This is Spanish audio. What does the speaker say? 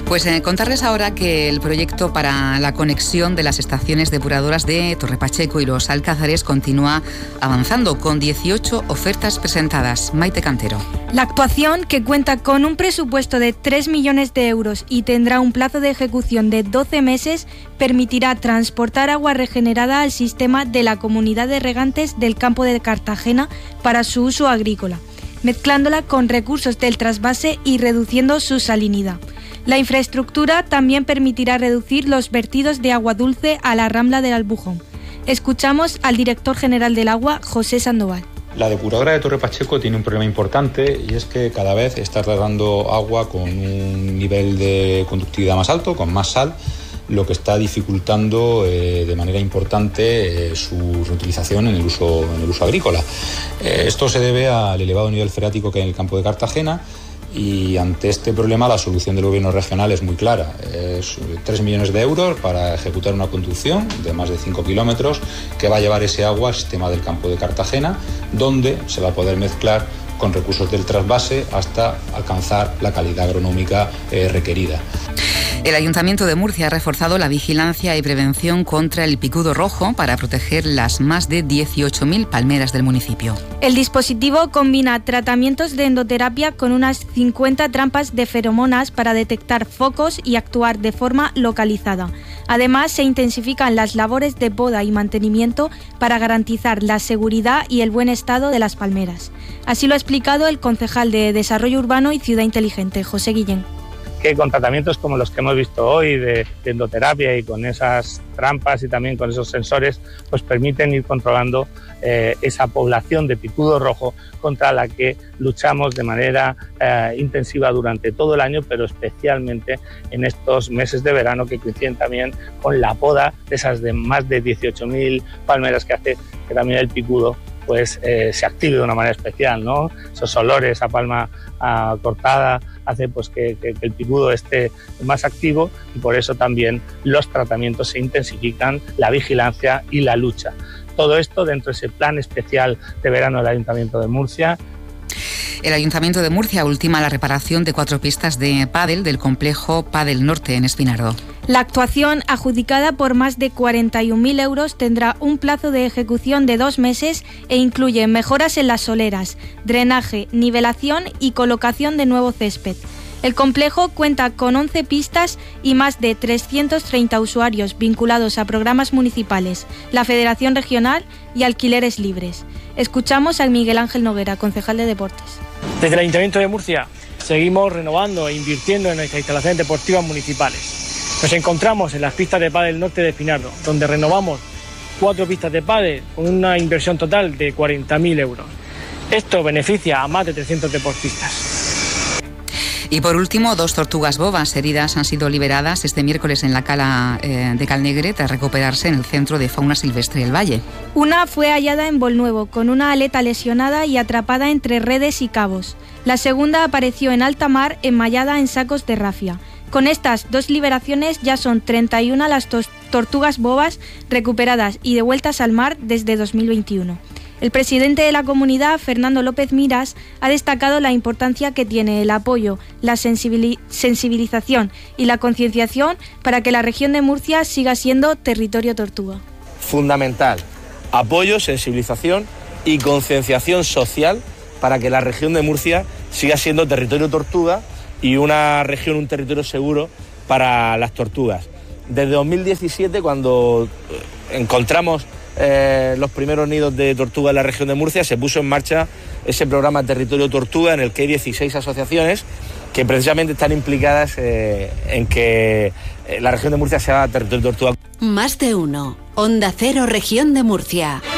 Pues contarles ahora que el proyecto para la conexión de las estaciones depuradoras de Torre Pacheco y Los Alcázares continúa avanzando con 18 ofertas presentadas. Maite Cantero. La actuación, que cuenta con un presupuesto de 3 millones de euros y tendrá un plazo de ejecución de 12 meses, permitirá transportar agua regenerada al sistema de la Comunidad de Regantes del Campo de Cartagena para su uso agrícola, mezclándola con recursos del trasvase y reduciendo su salinidad. La infraestructura también permitirá reducir los vertidos de agua dulce a la Rambla del Albujón. Escuchamos al director general del agua, José Sandoval. La depuradora de Torre Pacheco tiene un problema importante y es que cada vez está tratando agua con un nivel de conductividad más alto, con más sal, lo que está dificultando de manera importante su reutilización en el uso agrícola. Esto se debe al elevado nivel freático que hay en el campo de Cartagena. Y ante este problema la solución del gobierno regional es muy clara. Es 3 millones de euros para ejecutar una conducción de más de 5 kilómetros que va a llevar ese agua al sistema del campo de Cartagena, donde se va a poder mezclar con recursos del trasvase hasta alcanzar la calidad agronómica requerida. El Ayuntamiento de Murcia ha reforzado la vigilancia y prevención contra el picudo rojo para proteger las más de 18.000 palmeras del municipio. El dispositivo combina tratamientos de endoterapia con unas 50 trampas de feromonas para detectar focos y actuar de forma localizada. Además, se intensifican las labores de poda y mantenimiento para garantizar la seguridad y el buen estado de las palmeras. Así lo ha explicado el concejal de Desarrollo Urbano y Ciudad Inteligente, José Guillén. Que con tratamientos como los que hemos visto hoy de endoterapia y con esas trampas y también con esos sensores, pues permiten ir controlando esa población de picudo rojo contra la que luchamos de manera intensiva durante todo el año, pero especialmente en estos meses de verano que coinciden también con la poda de esas de más de 18.000 palmeras que hace que también el picudo pues se active de una manera especial, ¿no? Esos olores a palma cortada hace pues que el picudo esté más activo y por eso también los tratamientos se intensifican, la vigilancia y la lucha. Todo esto dentro de ese plan especial de verano del Ayuntamiento de Murcia. El Ayuntamiento de Murcia ultima la reparación de 4 pistas de pádel del complejo Pádel Norte en Espinardo. La actuación, adjudicada por más de 41.000 euros, tendrá un plazo de ejecución de 2 meses e incluye mejoras en las soleras, drenaje, nivelación y colocación de nuevo césped. El complejo cuenta con 11 pistas y más de 330 usuarios vinculados a programas municipales, la Federación Regional y alquileres libres. Escuchamos al Miguel Ángel Noguera, concejal de Deportes. Desde el Ayuntamiento de Murcia seguimos renovando e invirtiendo en nuestras instalaciones deportivas municipales. Nos encontramos en las pistas de pádel norte de Espinardo, donde renovamos 4 pistas de pádel con una inversión total de 40.000 euros. Esto beneficia a más de 300 deportistas. Y por último, 2 tortugas bobas heridas han sido liberadas este miércoles en la cala de Calnegre tras recuperarse en el Centro de Fauna Silvestre del Valle. Una fue hallada en Bolnuevo con una aleta lesionada y atrapada entre redes y cabos. La segunda apareció en alta mar enmallada en sacos de rafia. Con estas 2 liberaciones ya son 31 las tortugas bobas recuperadas y devueltas al mar desde 2021. El presidente de la comunidad, Fernando López Miras, ha destacado la importancia que tiene el apoyo, la sensibilización y la concienciación para que la región de Murcia siga siendo territorio tortuga. Fundamental, apoyo, sensibilización y concienciación social para que la región de Murcia siga siendo territorio tortuga y una región, un territorio seguro para las tortugas. Desde 2017, cuando encontramos los primeros nidos de tortuga en la región de Murcia, se puso en marcha ese programa Territorio Tortuga en el que hay 16 asociaciones que precisamente están implicadas en que la región de Murcia sea territorio tortuga. Más de uno. Onda Cero, Región de Murcia.